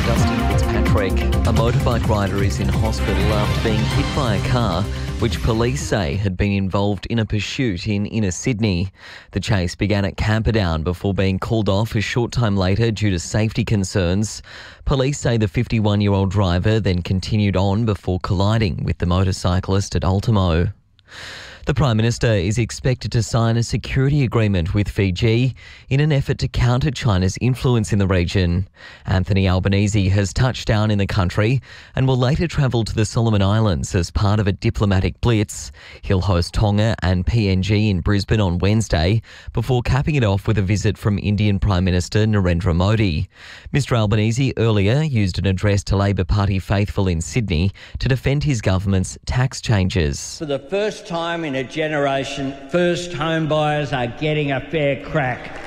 Dusty Fitzpatrick. A motorbike rider is in hospital after being hit by a car which police say had been involved in a pursuit in inner Sydney. The chase began at Camperdown before being called off a short time later due to safety concerns. Police say the 51-year-old driver then continued on before colliding with the motorcyclist at Ultimo. The Prime Minister is expected to sign a security agreement with Fiji in an effort to counter China's influence in the region. Anthony Albanese has touched down in the country and will later travel to the Solomon Islands as part of a diplomatic blitz. He'll host Tonga and PNG in Brisbane on Wednesday before capping it off with a visit from Indian Prime Minister Narendra Modi. Mr Albanese earlier used an address to Labor Party faithful in Sydney to defend his government's tax changes. For the first time in a generation, first home buyers are getting a fair crack.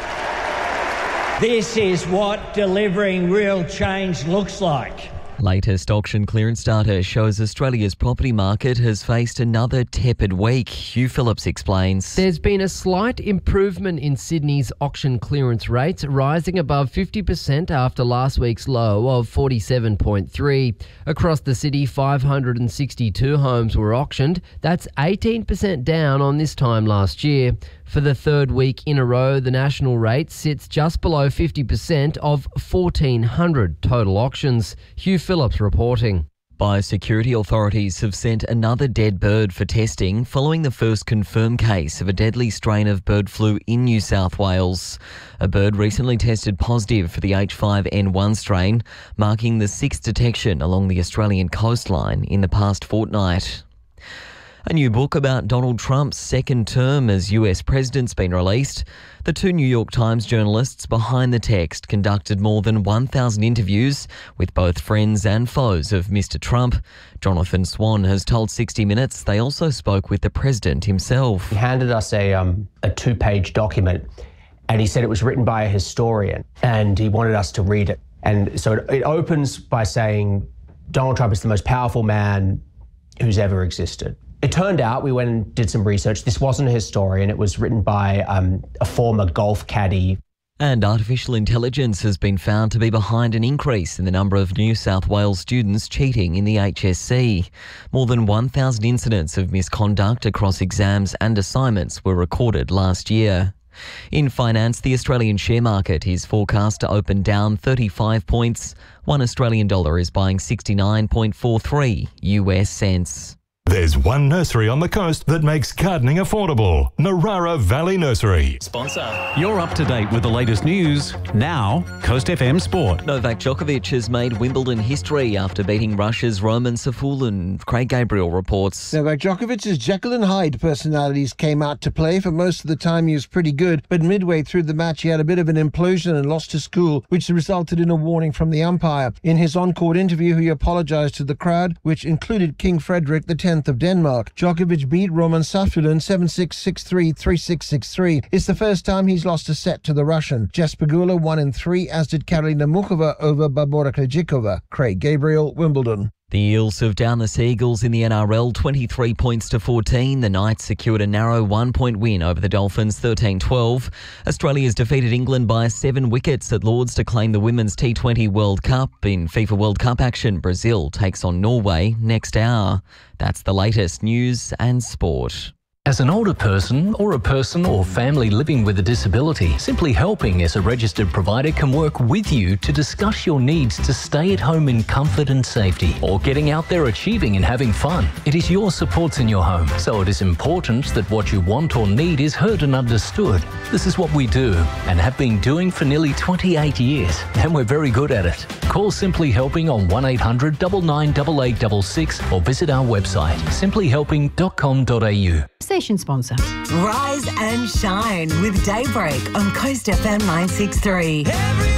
This is what delivering real change looks like. Latest auction clearance data shows Australia's property market has faced another tepid week. Hugh Phillips explains. There's been a slight improvement in Sydney's auction clearance rates, rising above 50% after last week's low of 47.3. Across the city, 562 homes were auctioned. That's 18% down on this time last year. For the third week in a row, the national rate sits just below 50% of 1,400 total auctions. Hugh Phillips reporting. Biosecurity authorities have sent another dead bird for testing following the first confirmed case of a deadly strain of bird flu in New South Wales. A bird recently tested positive for the H5N1 strain, marking the sixth detection along the Australian coastline in the past fortnight. A new book about Donald Trump's second term as US president's been released. The two New York Times journalists behind the text conducted more than 1,000 interviews with both friends and foes of Mr. Trump. Jonathan Swan has told 60 Minutes they also spoke with the president himself. He handed us a two-page document, and he said it was written by a historian, and he wanted us to read it. And so it opens by saying Donald Trump is the most powerful man who's ever existed. It turned out, we went and did some research, this wasn't a historian, it was written by a former golf caddy. And artificial intelligence has been found to be behind an increase in the number of New South Wales students cheating in the HSC. More than 1,000 incidents of misconduct across exams and assignments were recorded last year. In finance, the Australian share market is forecast to open down 35 points. One Australian dollar is buying 69.43 US cents. There's one nursery on the coast that makes gardening affordable. Narara Valley Nursery. Sponsor. You're up to date with the latest news. Now, Coast FM Sport. Novak Djokovic has made Wimbledon history after beating Russia's Roman Safulin. Craig Gabriel reports. Novak Djokovic's Jekyll and Hyde personalities came out to play. For most of the time he was pretty good, but midway through the match he had a bit of an implosion and lost his cool, which resulted in a warning from the umpire. In his on-court interview, he apologised to the crowd, which included King Frederick X of Denmark. Djokovic beat Roman Safulin 7-6, 6-3, 3-6, 6-3. It's the first time he's lost a set to the Russian. Jess Pegula won in 3, as did Karolina Muchova over Barbora Krejcikova. Craig Gabriel, Wimbledon. The Eels have downed the Seagulls in the NRL 23 points to 14. The Knights secured a narrow 1-point win over the Dolphins 13-12. Australia's defeated England by 7 wickets at Lords to claim the Women's T20 World Cup. In FIFA World Cup action, Brazil takes on Norway next hour. That's the latest news and sport. As an older person or family living with a disability, Simply Helping as a registered provider can work with you to discuss your needs to stay at home in comfort and safety, or getting out there achieving and having fun. It is your supports in your home, so it is important that what you want or need is heard and understood. This is what we do and have been doing for nearly 28 years, and we're very good at it. Call Simply Helping on 1800 99 8866 or visit our website simplyhelping.com.au. Station sponsor. Rise and shine with Daybreak on Coast FM 963.